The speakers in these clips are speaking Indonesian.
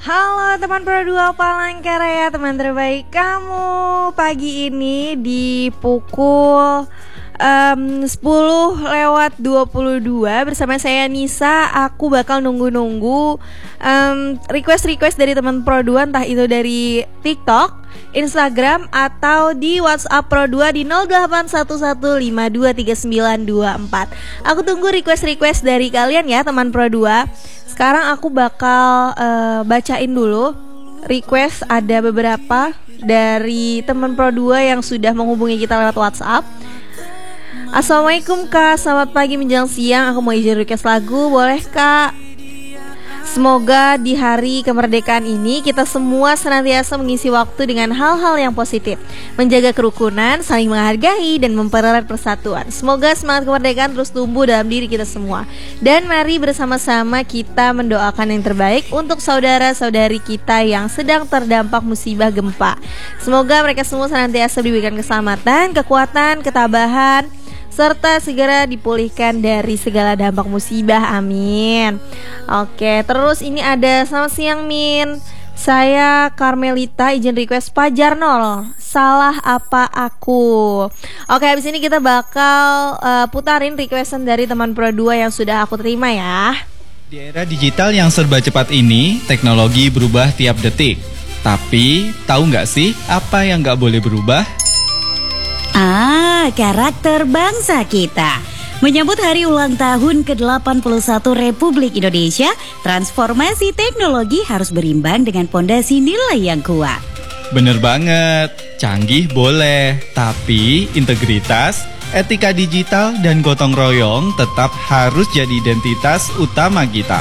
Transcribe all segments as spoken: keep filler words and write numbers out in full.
Halo teman Pro dua Palangkaraya, teman terbaik kamu. Pagi ini di pukul um, sepuluh lewat dua puluh dua bersama saya Nisa. Aku bakal nunggu-nunggu um, request-request dari teman Pro dua, entah itu dari TikTok, Instagram, atau di WhatsApp Pro dua di nol delapan satu satu lima dua tiga sembilan dua empat. Aku tunggu request-request dari kalian ya teman Pro dua. Sekarang aku bakal uh, bacain dulu request. Ada beberapa dari teman Pro dua yang sudah menghubungi kita lewat WhatsApp. Assalamualaikum Kak, selamat pagi menjelang siang. Aku mau izin request lagu, boleh Kak? Semoga di hari kemerdekaan ini kita semua senantiasa mengisi waktu dengan hal-hal yang positif, menjaga kerukunan, saling menghargai, dan mempererat persatuan. Semoga semangat kemerdekaan terus tumbuh dalam diri kita semua. Dan mari bersama-sama kita mendoakan yang terbaik untuk saudara-saudari kita yang sedang terdampak musibah gempa. Semoga mereka semua senantiasa diberikan keselamatan, kekuatan, ketabahan, serta segera dipulihkan dari segala dampak musibah, amin. Oke, terus ini ada, selamat siang Min, saya Carmelita, izin request Pajar Nol, salah apa aku. Oke, habis ini kita bakal uh, putarin requestan dari teman Pro dua yang sudah aku terima ya. Di era digital yang serba cepat ini, teknologi berubah tiap detik. Tapi, tahu nggak sih apa yang nggak boleh berubah? Ah, karakter bangsa kita. Menyambut hari ulang tahun ke delapan puluh satu Republik Indonesia, transformasi teknologi harus berimbang dengan pondasi nilai yang kuat. Bener banget, canggih boleh, tapi integritas, etika digital, dan gotong royong tetap harus jadi identitas utama kita.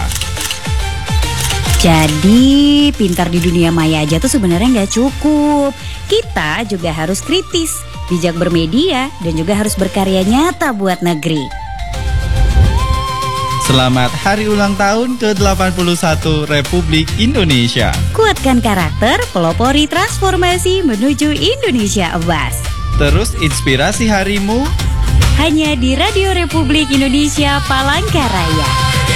Jadi, pintar di dunia maya aja tuh sebenarnya nggak cukup. Kita juga harus kritis, bijak bermedia, dan juga harus berkarya nyata buat negeri. Selamat hari ulang tahun ke delapan puluh satu Republik Indonesia. Kuatkan karakter, pelopori transformasi menuju Indonesia Emas. Terus inspirasi harimu hanya di Radio Republik Indonesia Palangkaraya.